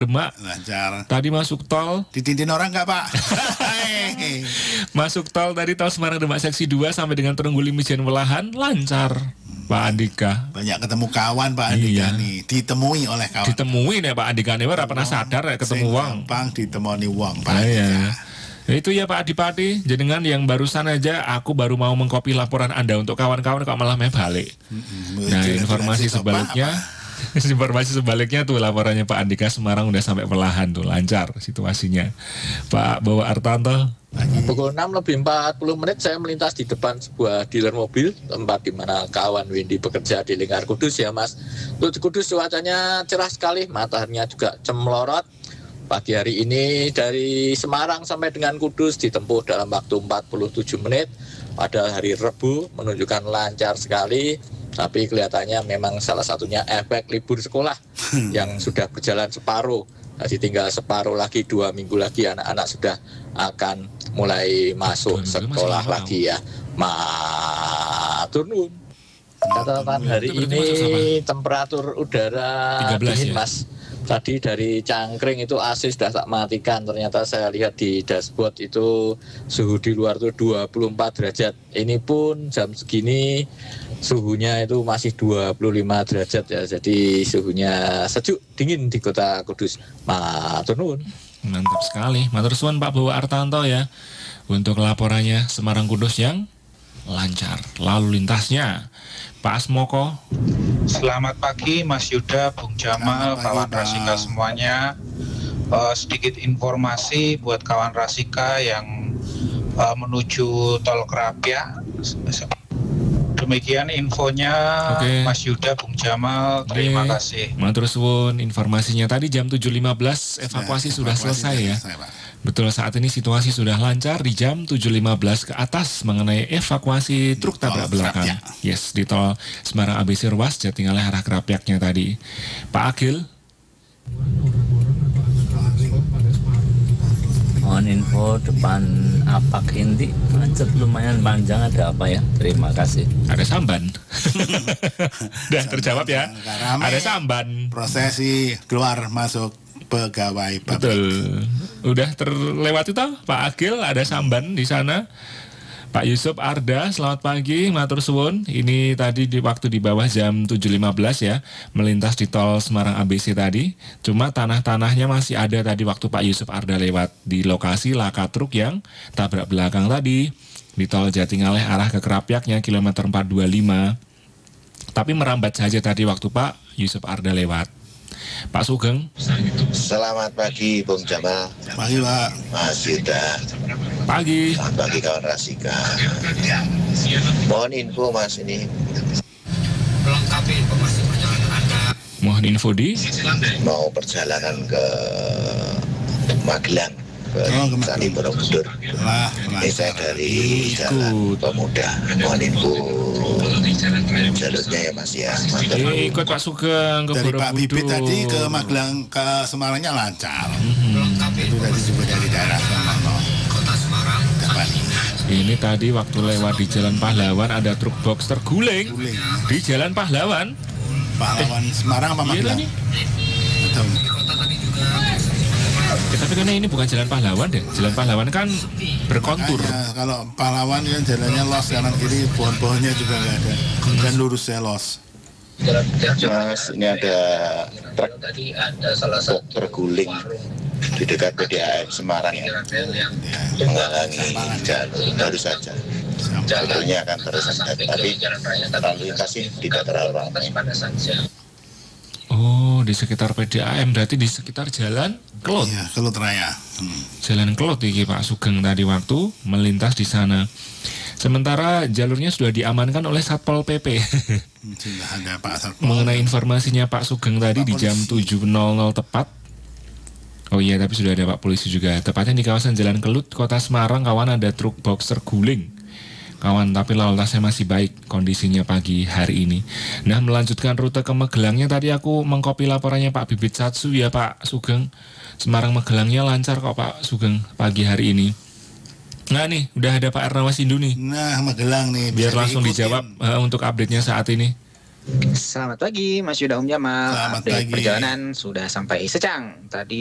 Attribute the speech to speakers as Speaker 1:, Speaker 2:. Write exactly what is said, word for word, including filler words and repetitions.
Speaker 1: Demak.
Speaker 2: Lancar.
Speaker 1: Tadi masuk tol.
Speaker 2: Ditintin orang nggak Pak?
Speaker 1: Masuk tol tadi tol Semarang Demak seksi dua sampai dengan Terenggu Limijan Welahan lancar. Pak Andika.
Speaker 2: Banyak ketemu kawan Pak Andika iya. nih. Ditemui oleh kawan.
Speaker 1: Ditemui nih Pak Andika nih. Ora pernah sadar ya ketemu wong.
Speaker 2: Gampang ditemoni wong Pak
Speaker 1: nah,
Speaker 2: Andika.
Speaker 1: Iya. Itu ya Pak Adipati, jenengan yang barusan aja aku baru mau mengkopi laporan Anda untuk kawan-kawan kok malah balik. Mm-hmm. Nah, informasi sebaliknya informasi sebaliknya tuh laporannya Pak Andika Semarang udah sampai Welahan tuh, lancar situasinya. Pak Bawa Artanto.
Speaker 3: Pukul enam lebih empat puluh menit saya melintas di depan sebuah dealer mobil, tempat di mana kawan Windy bekerja di Lingkar Kudus ya Mas. Untuk Kudus cuacanya cerah sekali, mataharinya juga cemerlorot. Pagi hari ini dari Semarang sampai dengan Kudus ditempuh dalam waktu empat puluh tujuh menit. Pada hari Rabu menunjukkan lancar sekali, tapi kelihatannya memang salah satunya efek libur sekolah yang sudah berjalan separuh. Masih tinggal separuh lagi, dua minggu lagi anak-anak sudah akan mulai masuk sekolah lagi ya. Matur nuwun. Catatan hari ini temperatur udara dingin Mas. Tadi dari Cangkring itu A C sudah tak matikan. Ternyata saya lihat di dashboard itu suhu di luar itu dua puluh empat derajat. Ini pun jam segini suhunya itu masih dua puluh lima derajat ya. Jadi suhunya sejuk, dingin di kota Kudus. Matur nuwun.
Speaker 1: Mantap sekali. Matur suwun Pak Bawa Artanto ya. Untuk laporannya Semarang Kudus yang lancar. Lalu lintasnya Pak Asmoko.
Speaker 4: Selamat pagi Mas Yuda, Bung Jamal, pagi, kawan Pak. Rasika semuanya. Uh, sedikit informasi buat kawan Rasika yang uh, menuju Tol Kerapia. Demikian infonya. Okay. Mas Yuda, Bung Jamal, terima okay. kasih.
Speaker 1: Matur suwun, informasinya tadi jam tujuh lima belas evakuasi sudah, sudah selesai ya. Selesai, betul, saat ini situasi sudah lancar di jam tujuh lima belas ke atas mengenai evakuasi truk tabrak belakang. Yes, di tol Semarang A B C Ruas Jatingaleh arah Kerapiaknya tadi. Pak Agil.
Speaker 5: Mohon info depan Apak Inti macet lumayan panjang, ada apa ya? Terima kasih.
Speaker 1: Ada samban. Udah terjawab ya. Ada samban.
Speaker 2: Prosesi keluar masuk pegawai pabrik.
Speaker 1: Betul. Udah terlewati toh Pak Agil, ada samban di sana. Pak Yusuf Arda, selamat pagi, matur suwun. Ini tadi di waktu di bawah jam tujuh lima belas ya, melintas di tol Semarang A B C tadi. Cuma tanah-tanahnya masih ada tadi waktu Pak Yusuf Arda lewat di lokasi laka truk yang tabrak belakang tadi di tol Jatingaleh arah ke Kerapiaknya kilometer empat dua lima. Tapi merambat saja tadi waktu Pak Yusuf Arda lewat. Pak Sugeng.
Speaker 6: Selamat pagi Bung Jamal.
Speaker 2: Pagi Pak.
Speaker 6: Mas Yuda.
Speaker 1: Pagi.
Speaker 6: Selamat pagi kawan Rasika. Mohon info Mas ini.
Speaker 7: Melengkapi informasi perjalanan Anda.
Speaker 1: Mohon info di.
Speaker 6: Mau perjalanan ke Magelang. Ke oh, Sani Borobudur. Ini saya dari Jalan Pemuda. Mohon info jalurnya ya Mas ya.
Speaker 1: Eh, ikut Pak Sugeng ke
Speaker 2: dari
Speaker 1: Borobudur.
Speaker 2: Pak Bibit tadi ke Magelang ke Semarangnya lancar. Mm-hmm. Itu tadi juga dari daerah
Speaker 7: Kota Semarang.
Speaker 1: Ini tadi waktu lewat di Jalan Pahlawan ada truk box terguling Guling. Di Jalan Pahlawan.
Speaker 2: Pahlawan eh, Semarang apa Magelang? Iya, betul.
Speaker 7: Kota tadi juga.
Speaker 1: Ya, tapi karena ini bukan Jalan Pahlawan deh. Jalan Pahlawan kan berkontur.
Speaker 2: Makanya, kalau Pahlawan kan jalannya los kanan kiri, pohon-pohonnya juga nggak ada. Dan lurusnya los.
Speaker 6: Mas, ini ada truk terguling di dekat P D A M Semarang ya, menghalangi jalur baru saja. Jalurnya akan terus ada, tapi lalu lintasnya tidak terlalu ramai.
Speaker 1: Oh, di sekitar P D A M, berarti di sekitar jalan Kelot.
Speaker 2: Iya, Kelot Raya. Hmm.
Speaker 1: Jalan Kelot iki Pak Sugeng tadi waktu melintas di sana. Sementara jalurnya sudah diamankan oleh Satpol P P.
Speaker 2: Sudah ada Pak Satpol.
Speaker 1: Mengenai informasinya Pak Sugeng tadi Pak di jam tujuh nol nol tepat. Oh iya, tapi sudah ada Pak Polisi juga. Tepatnya di kawasan Jalan Kelut, Kota Semarang, kawan ada truk box terguling. Kawan, tapi lalu lintasnya masih baik kondisinya pagi hari ini. Nah, melanjutkan rute ke Magelangnya tadi aku mengkopi laporannya Pak Bibit Satsu ya Pak Sugeng. Semarang Magelangnya lancar kok Pak Sugeng pagi hari ini. Nah nih, udah ada Pak Ernawas Indu nih.
Speaker 2: Nah, Magelang nih.
Speaker 1: Biar langsung dijawab uh, untuk update-nya saat ini.
Speaker 8: Selamat pagi Mas Yuda Om Jamal.
Speaker 2: Selamat
Speaker 8: Update
Speaker 2: pagi.
Speaker 8: perjalanan sudah sampai Secang. Tadi